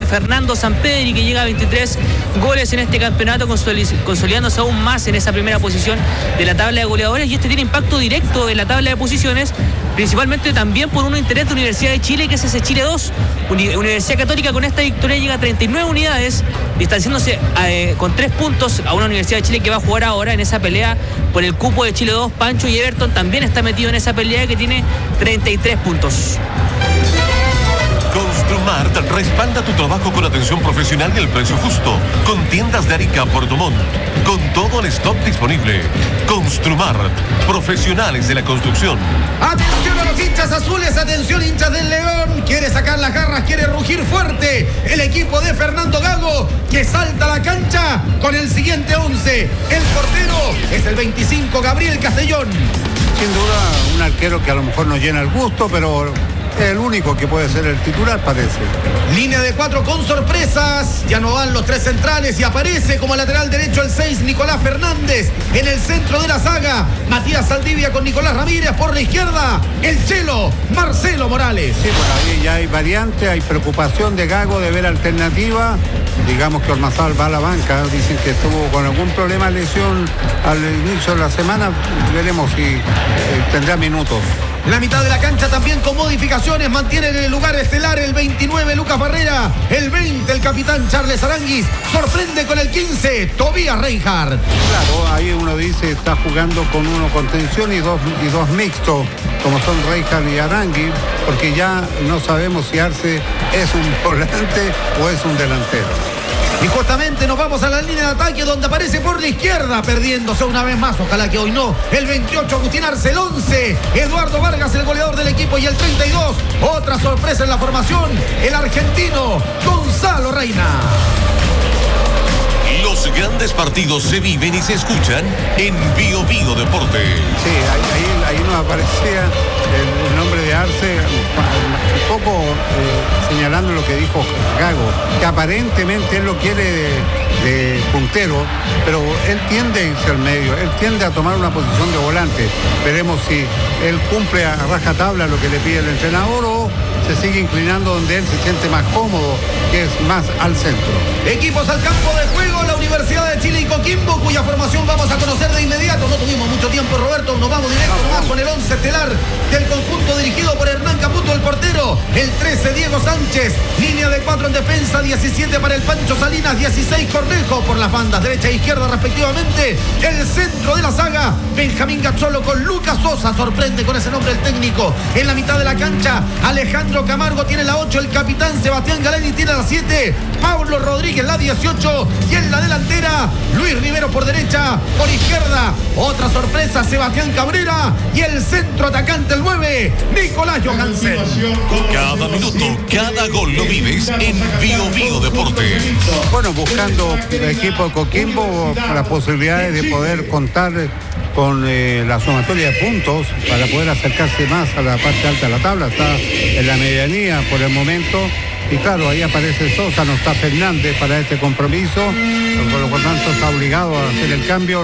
Fernando Sampedri, que llega a 23 goles en este campeonato, consolidándose aún más en esa primera posición de la tabla de goleadores, y este tiene impacto directo en la tabla de posiciones, principalmente también por un interés de Universidad de Chile, que es ese Chile 2. Universidad Católica con esta victoria llega a 39 unidades, distanciándose con 3 puntos a una Universidad de Chile que va a jugar ahora en esa pelea por el cupo de Chile 2. Pancho, y Everton también está metido en esa pelea, que tiene 33 puntos. Construmart respalda tu trabajo con atención profesional y el precio justo. Con tiendas de Arica a Puerto Montt, con todo el stock disponible. Construmart, profesionales de la construcción. Atención a los hinchas azules, atención hinchas del León. Quiere sacar las garras, quiere rugir fuerte el equipo de Fernando Gago, que salta a la cancha con el siguiente 11. El portero es el 25, Gabriel Castellón. Sin duda, un arquero que a lo mejor no llena el gusto, pero es el único que puede ser el titular, parece. Línea de 4 con sorpresas. Ya no van los 3 centrales y aparece como lateral derecho el 6, Nicolás Fernández. En el centro de la saga, Matías Saldivia con Nicolás Ramírez. Por la izquierda, el chelo, Marcelo Morales. Sí, bueno, ahí ya hay variante, hay preocupación de Gago de ver alternativa. Digamos que Ormazábal va a la banca. Dicen que estuvo con algún problema de lesión al inicio de la semana. Veremos si tendrá minutos. La mitad de la cancha también con modificaciones. Mantienen en el lugar estelar el 29, Lucas Barrera. El 20, el capitán Charles Aranguis. Sorprende con el 15, Tobías Reinhardt. Claro, ahí uno dice, está jugando con uno contención y dos mixtos, como son Reinhardt y Aranguis, porque ya no sabemos si Arce es un volante o es un delantero. Y justamente nos vamos a la línea de ataque, donde aparece por la izquierda, perdiéndose una vez más, ojalá que hoy no, el 28, Agustín Arce. El 11, Eduardo Vargas, el goleador del equipo. Y el 32, otra sorpresa en la formación, el argentino Gonzalo Reina. Los grandes partidos se viven y se escuchan en Bio Bio Deporte. Sí, ahí nos aparecía el nombre de Arce, un poco señalando lo que dijo Gago, que aparentemente él lo quiere de puntero, pero él tiende a irse al medio, él tiende a tomar una posición de volante. Veremos si él cumple a rajatabla lo que le pide el entrenador o se sigue inclinando donde él se siente más cómodo, que es más al centro. Equipos al campo de juego, la Universidad de Chile y Coquimbo, cuya formación vamos a conocer de inmediato. No tuvimos mucho tiempo, Roberto, nos vamos directo nomás con el 11 estelar del conjunto dirigido por Hernán Caputo, el portero. El 13, Diego Sánchez. Línea de 4 en defensa, 17 para el Pancho Salinas, 16 Cornejo por las bandas derecha e izquierda respectivamente. El centro de la saga, Benjamín Gazzolo con Lucas Sosa, sorprende con ese nombre el técnico. En la mitad de la cancha, Alejandro Camargo tiene la 8, el capitán Sebastián Galeni tiene la 7, Pablo Rodríguez la 18, y en la delantera, Luis Rivero por derecha, por izquierda, otra sorpresa, Sebastián Cabrera, y el centro atacante, el 9, Nicolás Johansen. Cada minuto, cada gol lo vives en Bio Bio Deporte. Bueno, buscando el equipo de Coquimbo las posibilidades de poder contar con la sumatoria de puntos para poder acercarse más a la parte alta de la tabla. Está en la medianía por el momento. Y claro, ahí aparece Sosa, no está Fernández para este compromiso, por lo tanto está obligado a hacer el cambio.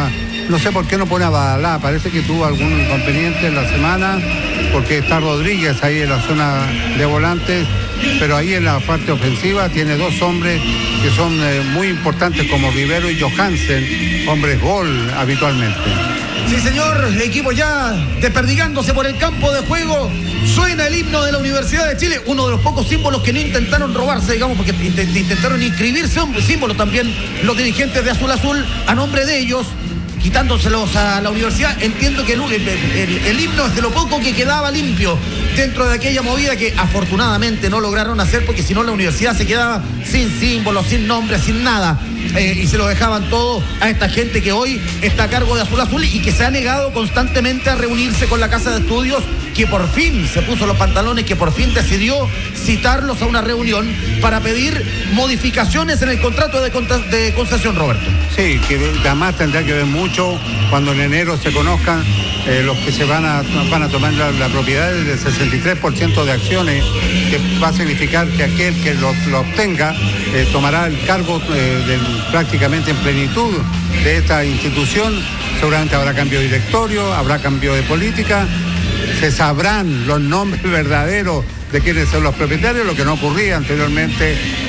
No sé por qué no pone a Badalá, parece que tuvo algún inconveniente en la semana, porque está Rodríguez ahí en la zona de volantes, pero ahí en la parte ofensiva tiene 2 hombres que son muy importantes, como Rivero y Johansen, hombres gol habitualmente. Sí, señor, el equipo ya desperdigándose por el campo de juego. Suena el himno de la Universidad de Chile, uno de los pocos símbolos que no intentaron robarse, digamos, porque intentaron inscribirse, símbolo también los dirigentes de Azul Azul a nombre de ellos, quitándoselos a la universidad. Entiendo que el himno es de lo poco que quedaba limpio dentro de aquella movida que afortunadamente no lograron hacer, porque si no la universidad se quedaba sin símbolos, sin nombre, sin nada. Y se lo dejaban todo a esta gente que hoy está a cargo de Azul Azul y que se ha negado constantemente a reunirse con la Casa de Estudios, que por fin se puso los pantalones, que por fin decidió citarlos a una reunión para pedir modificaciones en el contrato de concesión, Roberto. Sí, que además tendrá que ver mucho cuando en enero se conozcan los que se van a tomar la propiedad del 63% de acciones, que va a significar que aquel que lo obtenga tomará el cargo prácticamente en plenitud de esta institución. Seguramente habrá cambio de directorio, habrá cambio de política, se sabrán los nombres verdaderos de quiénes son los propietarios, lo que no ocurría anteriormente